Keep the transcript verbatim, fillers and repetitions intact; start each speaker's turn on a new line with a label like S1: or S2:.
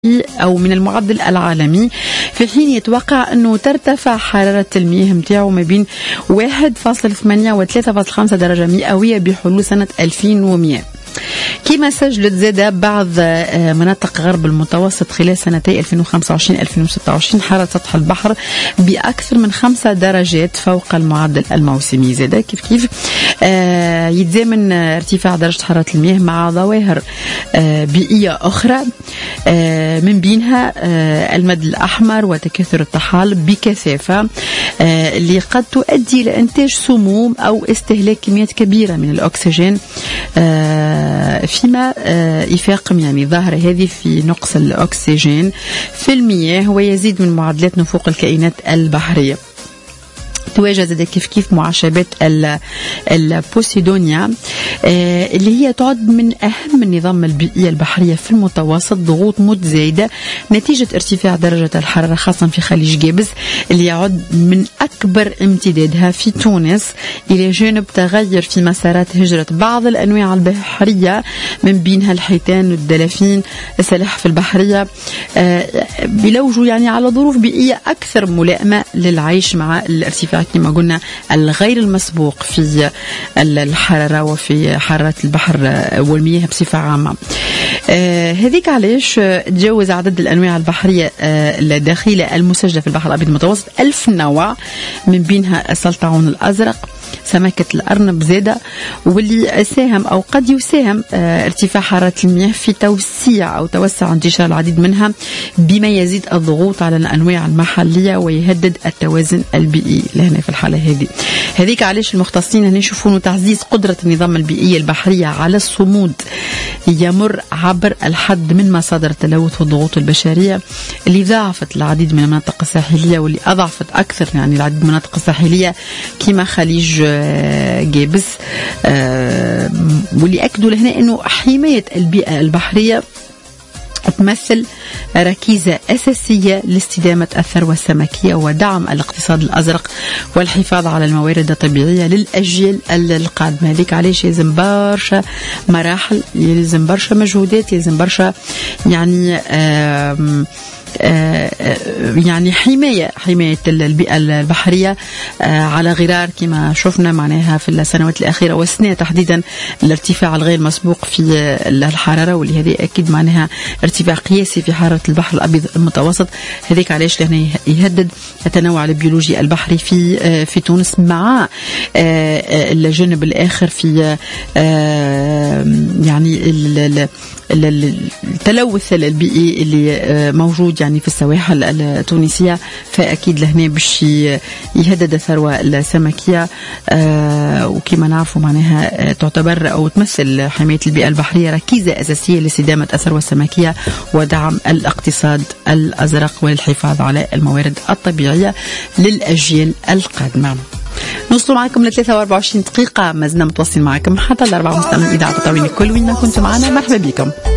S1: أو من المعدل العالمي، في حين يتوقع أنه ترتفع حرارة المياه متاعه ما بين واحد فاصلة ثمانية و ثلاثة فاصلة خمسة درجة مئوية بحلول سنة ألفين ومئة. كما سجلت زادة بعض مناطق غرب المتوسط خلال سنتي ألفين وخمسة وعشرين ألفين وستة وعشرين حرارة سطح البحر بأكثر من خمسة درجات فوق المعدل الموسمي. زادة كيف كيف آه يتزامن ارتفاع درجة حرارة المياه مع ظواهر آه بيئية أخرى آه من بينها آه المد الأحمر وتكاثر الطحال بكثافة آه اللي قد تؤدي إلى إنتاج سموم أو استهلاك كميات كبيرة من الأكسجين آه فيما يفاقم يعني ظاهرة هذه في نقص الأكسجين في المياه ويزيد من معدلات نفوق الكائنات البحرية. تواجه زاد كيف كيف معشبات البوسيدونيا اللي هي تعد من أهم النظام البيئية البحرية في المتوسط ضغوط متزايدة نتيجة ارتفاع درجة الحرارة خاصة في خليج جابس اللي يعد من أكبر امتدادها في تونس، إلى جانب تغير في مسارات هجرة بعض الأنواع البحرية من بينها الحيتان والدلافين السلاحف البحرية بلوجوا يعني على ظروف بيئية أكثر ملائمة للعيش مع الارتفاع كما قلنا الغير المسبوق في الحرارة وفي حرارة البحر والمياه بصفة عامة. آه هذيك علاش تجاوز عدد الأنواع البحرية آه الداخلة المسجلة في البحر الأبيض المتوسط ألف نوع، من بينها السلطعون الأزرق، سمكة الأرنب زادة، واللي ساهم أو قد يساهم آه ارتفاع حرارة المياه في توسيع أو توسع انتشار العديد منها بما يزيد الضغوط على الأنواع المحلية ويهدد التوازن البيئي لهنا في الحالة هذه. هذيك علاش المختصين هنا يشوفون تعزيز قدرة النظام البيئي البحرية على الصمود يمر عبر الحد من مصادر التلوث والضغوط البشرية اللي ضاعفت العديد من المناطق الساحلية واللي أضعفت أكثر يعني العديد من المناطق الساحلية كما خليج جابس، واللي أكدوا لهنا أنه حماية البيئة البحرية تمثل ركيزة أساسية لاستدامة الثروة السمكية ودعم الاقتصاد الأزرق والحفاظ على الموارد الطبيعية للأجيال القادمة. هذيك علاش يلزم برشا مراحل، يلزم برشا مجهودات، يلزم برشا يعني آم آه يعني حماية حماية البيئة البحرية آه على غرار كما شفنا معناها في السنوات الأخيرة والسنة تحديدا الارتفاع الغير مسبوق في الحرارة، واللي هذه أكيد معناها ارتفاع قياسي في حرارة البحر الأبيض المتوسط. هذيك علاش لهنا يهدد التنوع البيولوجي البحري في آه في تونس مع آه الجانب الآخر في آه يعني التلوث البيئي اللي موجود يعني في السواحل التونسية. فأكيد لهنا باش يهدد الثروة السمكية آه وكما نعرفوا معناها تعتبر أو تمثل حماية البيئة البحرية ركيزة أساسية لاستدامة الثروة السمكية ودعم الاقتصاد الأزرق والحفاظ على الموارد الطبيعية للأجيال القادمة. نوصل معكم ل ثلاثة وأربعين دقيقة، ما زلنا متواصلين معكم حتى الأربعة مستمعين إذاعة تطاوين كل وين ما كنتم معنا. مرحبا بكم.